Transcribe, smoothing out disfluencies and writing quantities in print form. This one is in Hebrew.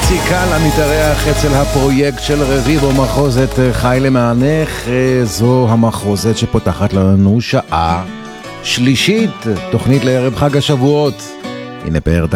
איציק קאלה מתארח אצל הפרויקט של רביבו, מחוזת חי למענך. זו המחוזת שפותחת לנו שעה שלישית, תוכנית לערב חג השבועות. הנה פאר